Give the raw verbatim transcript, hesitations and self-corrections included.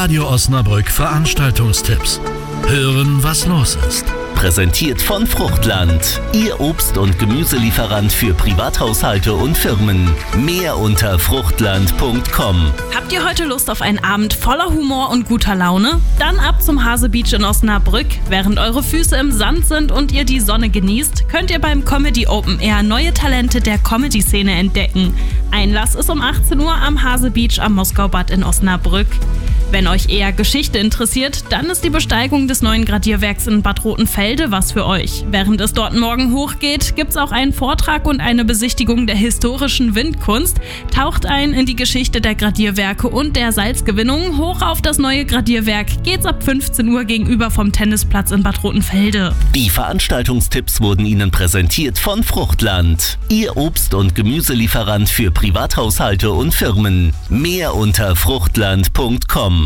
Radio Osnabrück Veranstaltungstipps. Hören, was los ist. Präsentiert von Fruchtland, Ihr Obst- und Gemüselieferant für Privathaushalte und Firmen. Mehr unter fruchtland punkt com. Habt ihr heute Lust auf einen Abend voller Humor und guter Laune? Dann ab zum Hase Beach in Osnabrück. Während eure Füße im Sand sind und ihr die Sonne genießt, könnt ihr beim Comedy Open Air neue Talente der Comedy-Szene entdecken. Einlass ist um achtzehn Uhr am Hase Beach am Moskaubad in Osnabrück. Wenn euch eher Geschichte interessiert, dann ist die Besteigung des neuen Gradierwerks in Bad Rotenfelde was für euch. Während es dort morgen hochgeht, gibt's auch einen Vortrag und eine Besichtigung der historischen Windkunst. Taucht ein in die Geschichte der Gradierwerke und der Salzgewinnung. Hoch auf das neue Gradierwerk geht's ab fünfzehn Uhr gegenüber vom Tennisplatz in Bad Rotenfelde. Die Veranstaltungstipps wurden Ihnen präsentiert von Fruchtland, Ihr Obst- und Gemüselieferant für Privathaushalte und Firmen. Mehr unter fruchtland punkt com.